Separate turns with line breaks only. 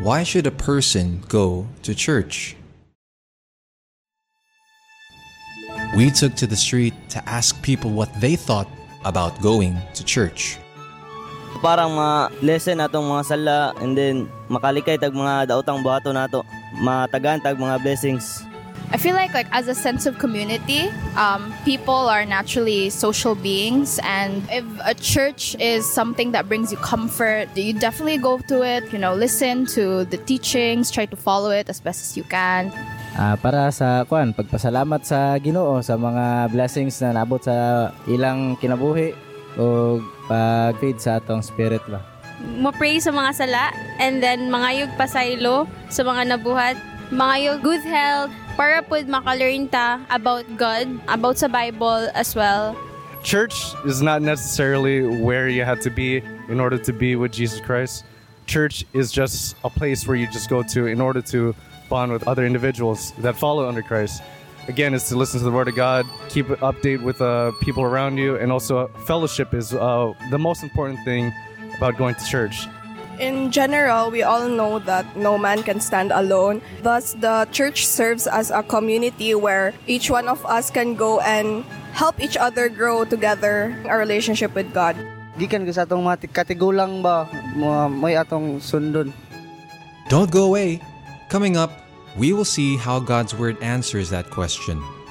Why should a person go to church? We took to the street to ask people what they thought about going to church.
Parang ma-lesson atong mga sala and then makalikay tag mga daotang buhato nato, matagan tag mga blessings.
I feel like as a sense of community, people are naturally social beings, and if a church is something that brings you comfort, you definitely go to it, listen to the teachings, try to follow it as best as you can.
Para sa pagpasalamat sa Ginoo sa mga blessings na naabot sa ilang kinabuhi o pag-feed sa atong spirit ba.
Mo-pray sa mga sala and then mangayog pasaylo sa mga nabuhat, mangayog good health para pud maka-learn ta about God, about sa Bible as well.
Church is not necessarily where you have to be in order to be with Jesus Christ. Church is just a place where you just go to in order to bond with other individuals that follow under Christ. Again, is to listen to the Word of God, keep it update with people around you, and also fellowship is the most important thing about going to church.
In general, we all know that no man can stand alone. Thus, the church serves as a community where each one of us can go and help each other grow together our relationship with God.
Gikan sa atong mga katigulang ba, may atong sundon.
Don't go away. Coming up, we will see how God's Word answers that question.